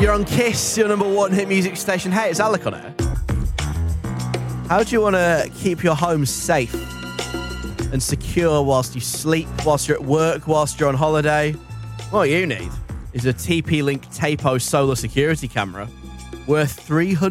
You're on Kiss, your number one hit music station. Hey, it's Alec on air. How do you want to keep your home safe and secure whilst you sleep, whilst you're at work, whilst you're on holiday? What you need is a TP-Link Tapo solar security camera worth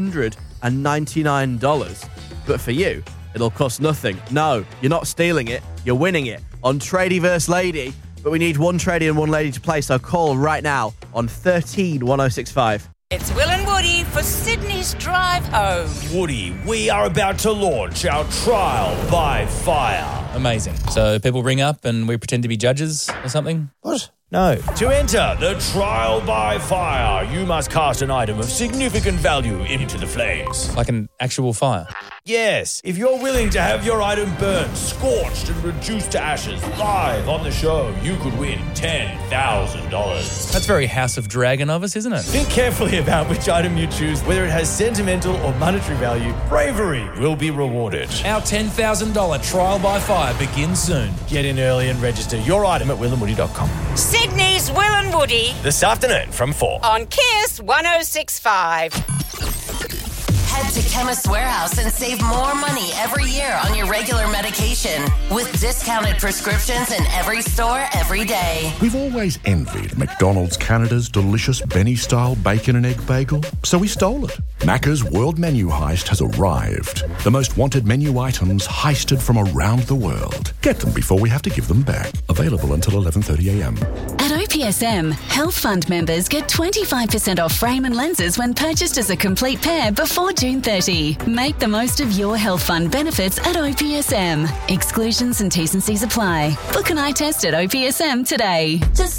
$399. But for you, it'll cost nothing. No, you're not stealing it. You're winning it on Tradie vs. Lady. But we need one tradie and one lady to play, so call right now on 131065. It's Will and Woody for Sydney's Drive Home. Woody, we are about to launch our trial by fire. Amazing. So people ring up and we pretend to be judges or something? What? No. To enter the trial by fire, you must cast an item of significant value into the flames. Like an actual fire? Yes. If you're willing to have your item burned, scorched and reduced to ashes live on the show, you could win $10,000. That's very House of Dragon of us, isn't it? Think carefully about which item you choose, whether it has sentimental or monetary value. Bravery will be rewarded. Our $10,000 trial by fire begins soon. Get in early and register your item at willandwoody.com. Sydney's Will and Woody This afternoon from 4. on Kiss 106.5. Head to Chemist Warehouse and save more money every year on your regular medication with discounted prescriptions in every store every day. We've always envied McDonald's Canada's delicious Benny-style bacon and egg bagel, so we stole it. Macca's World Menu Heist has arrived. The most wanted menu items heisted from around the world. Get them before we have to give them back. Available until 11:30am. At OPSM, Health Fund members get 25% off frame and lenses when purchased as a complete pair before June 30. Make the most of your Health Fund benefits at OPSM. Exclusions and T's and C's apply. Book an eye test at OPSM today. Just